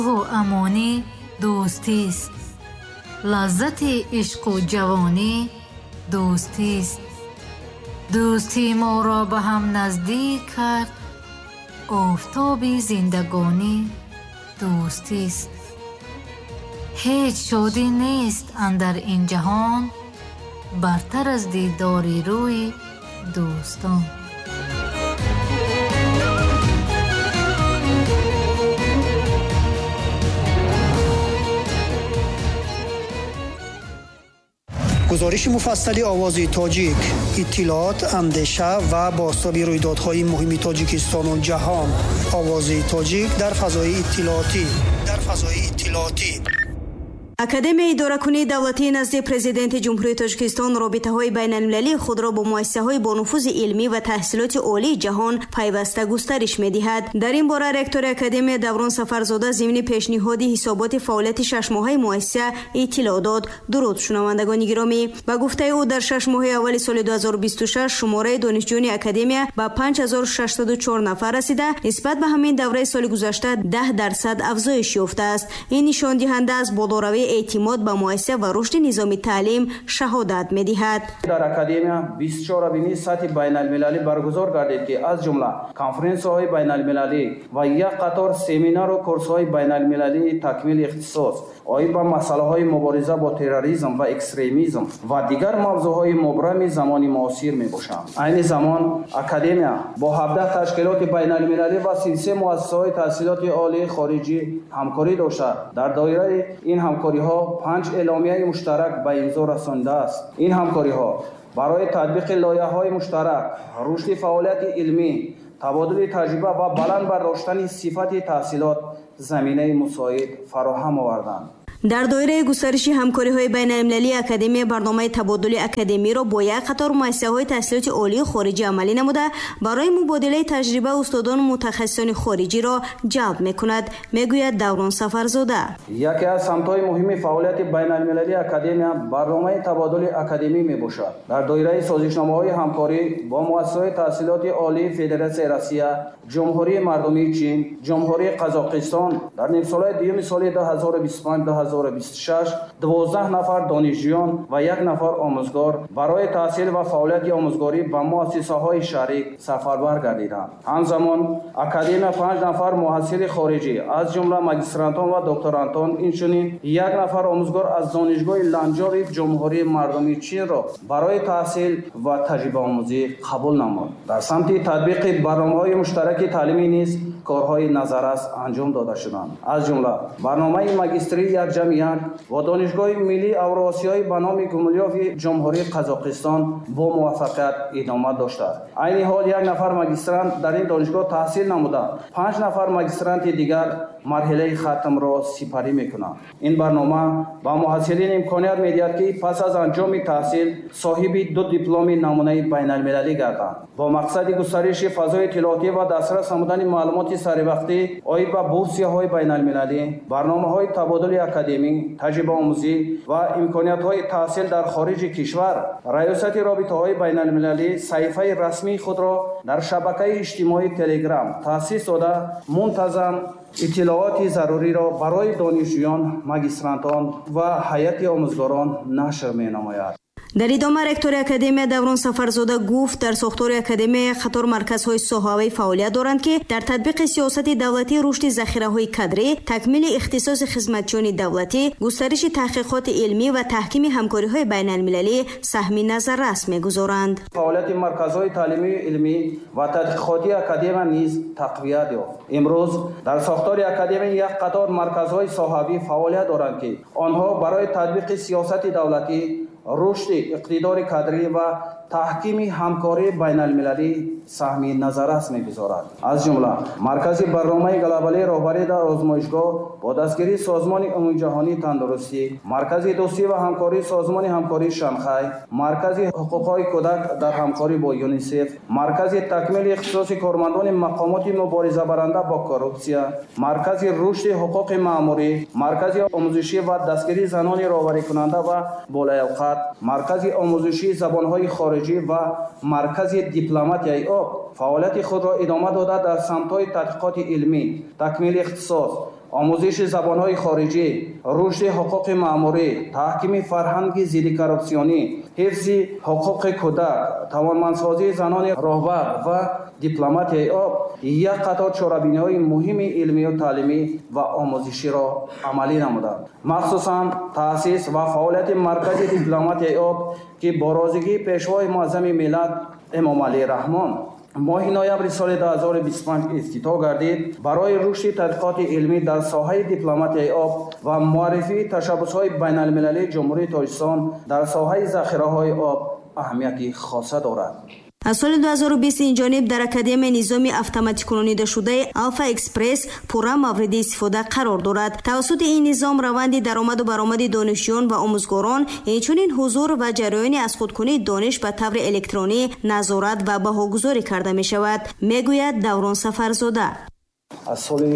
امانی دوستی است. لذت عشق و جوانی دوستی است. دوستی ما را به هم نزدیک کرد. آفتاب زندگانی دوستی است. هیچ شادی نیست اندر این جهان برتر از دیدار روی دوستان. گزارش مفصل آواز تاجیک، اطلاعات، اندیشه و بازتاب رویدادهای مهم تاجیکستان و جهان. آواز تاجیک در فضای اطلاعاتی. академияи идоракунии давлатии назди президенти ҷумҳурии тоҷикистон робитаҳои байналмилалии худро бо муассисаҳои бонуфузи илмӣ ва таҳсилоти олии ҷаҳон пайваста густариш медиҳад. дар ин бора ректори академия Даврон Сафарзода зимни пешниҳоди ҳисоботи фаъолияти шашмоҳаи муассиса иттилоъ дод. дуруд шунавандагони гиромӣ, ба гуфтаи ӯ дар 6 моҳи аввали соли 2026 шумораи донишҷӯёни академия ба 5604 нафар расида, нисбат ба ҳамин давраи соли гузашта 10% афзоиш ёфтааст. ин нишондиҳанда аз болоравии اعتماد به مؤسسه و رشد نظام تعلیم شهادت می‌دهد. در اکادمیا 24 بینی سطح بین المللی برگزار گردید که از جمله کنفرانس‌های بین المللی و یک قطار سمینار و کورس‌های بین المللی تکمیل اختصاص آیب به مسائل مبارزه با تروریسم و اکستریمیسم و دیگر موضوعات مبرم زمان معاصر میباشند. این زمان اکادمیا با 17 تشکیلات بین المللی و 33 مؤسسه‌های تحصیلات عالی خارجی همکاری داشته. در دایره این همکاری‌ها 5 اعلامیه مشترک به امضا رسانده است. این همکاری‌ها برای تطبیق لایحه‌های مشترک، رشد فعالیت علمی، تبادل تجربه و بلند برداشتن صفت تحصیلات زمینه مساعد فراهم آوردند. در دایره گسترش همکاری‌های بین‌المللی اکادمی برنامه تبادل اکادمی را با یک قطار مؤسسه‌های تحصیلات عالی خارجی عملی نموده برای مبادله تجربه استادان و متخصصان خارجی را جلب می‌کند، میگوید دوران سفرزاده. یکی از سمت‌های مهم فعالیت بین‌المللی اکادمی برنامه تبادل اکادمی میباشد. در دایره سازشنامه‌های همکاری با مؤسسه‌های تحصیلات عالی فدراسیون روسیه، جمهوری مردمی چین، جمهوری قزاقستان در نیم سال دیوم سال 2025-2026 12 نفر دانشجویان و 1 نفر آموزگار برای تحصیل و فعالیت آموزگاری به مؤسسه‌های شریک سفربر گردیدند. همزمان اکادمی 5 نفر محصل خارجی از جمله ماجسترانتان و دکترانتان اینچنین 1 نفر آموزگار از دانشگاه لنجار جمهوری مردمی چین را برای تحصیل و تجربه آموزی قبول نمود. در سمت تطبیق برنامه‌های مشترک تعلیمی نیز کارهای نظررس انجام داده شدند. از جمله برنامه ماجستری یک جمعیت و دانشگاه ملی اوراسیایی به نام گوملیوف جمهوری قزاقستان با موفقیت ادامه داشته. عین حال 1 نفر ماجسترانت در این دانشگاه تحصیل نموده، 5 نفر ماجسترانت دیگر مرحله ختم را سپری میکنند. این برنامه با محصلین امکانیت میدهد که پس از انجام تحصیل صاحب 2 دیپلم نمونه بین المللی گردند. با مقصد گسترش فضای اطلاعاتی و دسترس نمودن معلومات سروقتی آیب به بورسیه‌های بین المللی، برنامه‌های تبادل اکادمی، تجربه آموزی و امکانیت‌های تحصیل در خارج کشور، ریاست رابطه‌های بین المللی صفحه رسمی خود را در شبکه اجتماعی تلگرام تأسیس داده منتظم اطلاعات ضروری را برای دانشجویان، ماجسترانتان و هیئت آموزگاران نشر می‌نماید. در ادامه رکتور اکادمی دوران سفرزاده گفت در ساختار اکادمی خطر مرکزهای صحاوی فعالیت دارند که در تطبیق سیاست دولتی رشد ذخیره‌های کادری، تکمیل اختصاص خدمتچیان دولتی، گسترش تحقیقات علمی و تحکیم همکاری‌های بین‌المللی سهم نظررس می‌گذارند. فعالیت مرکزهای تعلیمی علمی و تحقیقاتی اکادمی نیز تقویت یافت. امروز در ساختار اکادمی یک قطار مرکزهای صحاوی فعالیت دارند که آنها برای تطبیق سیاست دولتی، رشد اقتدار کادری و تحکیم همکاری بین المللی سهم نظررس می‌گذارد. از جمله مرکز برنامه گلوبالی راهبری در آزمایشگاه با دستگیری سازمان عمومی جهانی تندرستی، مرکز دوستی و همکاری سازمان همکاری شانگهای، مرکز حقوق‌های کودک در همکاری با یونیسف، مرکز تکمیل اختصاص کارمندان مقامات مبارزه برنده با کورپسیا، مرکز رشد حقوق مأموری، مرکز آموزشی و دستگیری زنان راهبری کننده و بالایوقت، مرکز آموزشی زبان‌های خارجی و مرکز دیپلماتی آب فعالیت خود را ادامه داده در سمت‌های تحقیقات علمی، تکمیل اختصاص، آموزش زبان‌های خارجی، رشد حقوق مأموری، تحکیم فرهنگ ضد کراپسیونی، حفظ حقوق کودک، توانمندسازی زنان راهبر و دیپلماتی آب یک قطار چاره‌بینی‌های مهم علمی و تعلیمی و آموزشی را عملی نمودند. مخصوصاً تأسیس و فعالیت مرکز دیپلماتی آب که با رازگی پیشوای معظم ملت امام علی رحمان ماه نوامبر سال 2025 افتتاح گردید برای رشد تحقیقات علمی در ساحه دیپلماتی آب و معرفی تشبس‌های بین‌المللی جمهوری تاجیکستان در ساحه ذخیره‌های آب اهمیتی خاصه دارد. از سال 2020 این جانب در اکادمی نظام اتوماتیک کنانیده شده الفا اکسپرس پورا مورد استفاده قرار دارد. توسط این نظام روند درآمد و برآمد دانشجویان و آموزگاران همچنین حضور و جریان از خودکنی دانش به طور الکترونی نظارت و بهاگذاری کرده می شود، میگوید دوران سفرزاده. از سال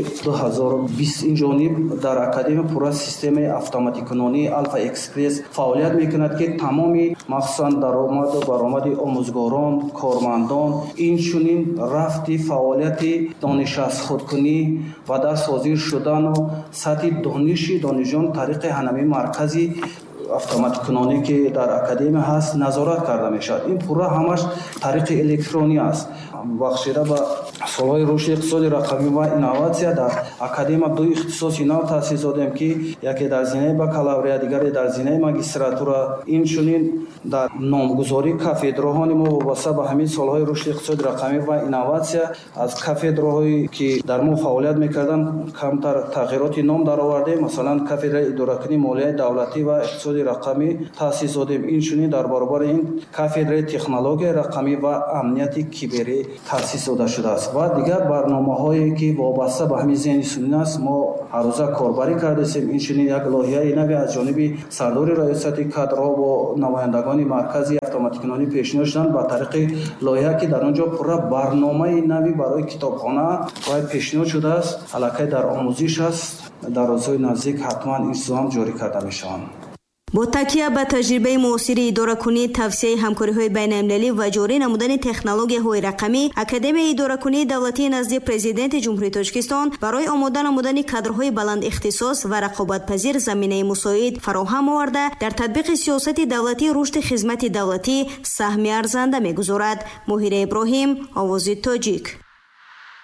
2020 این جانب در اکادمی پورا سیستم اتوماتیک کنانی الفا اکسپرس فعالیت میکند که تمام مخصوصا درآمد و برآمد آموزگاران، کارمندان، این چنین رفت فعالیت دانش از خودکنی و دست‌سازی شدن و سطح دانش دانشجویان طریق همین مرکزی اتوماتیک کنانی که در اکادمی هست نظارت کرده می شود. این پورا همش طریق الکترونی است. بخشیده به سالهای رشد اقتصادی رقمی و اینوواسیا در اکادمی دو اختصاصی نو تأسیس دادیم که یکی در زمینه بکالوریا، دیگری در زمینه ماجستراتورا. این چنین در نامگذاری کافدراهای ما وابسته به همین سالهای رشد اقتصادی رقمی و اینوواسیا از کافدراهایی که در ما فعالیت میکردن کمتر تغییرات نام درآورده. مثلا کافدرای اداره مالیه دولتی و اقتصادی رقمی تأسیس دادیم. این چنین در برابر این کافدرای تکنولوژی رقمی و امنیت کیبری تأسیس داده شده است و دیگر برنامه‌هایی که وابسته به همین ذهن سنی است ما هر روز کاربری کردیم. این چنین یک لایحه نوی از جانب سردار ریاست کادرها با نمایندگان مرکزی اتوماتیک کنانی پیشنهاد شدند با طریق لایحه که در آنجا پورا برنامه نوی برای کتابخانه و پیشنهاد شده است. علاقه در آموزش است. در روزهای نزدیک حتما این نظام جاری کرده میشوند. با تکیه به تجربه معاصر اداره‌کنی، توسعه همکاری‌های بین‌المللی و جاری نمودن تکنولوژی‌های رقمی، اکادمی اداره‌کنی دولتی نزد پرزیدنت جمهوری تاجیکستان برای آماده نمودن کادرهای بلند اختصاص و رقابت‌پذیر زمینه مساعد فراهم آورده در تطبیق سیاست دولتی رشد خدمات دولتی سهم ارزنده می‌گذارد. مهیر ابراهیم، آواز تاجیک.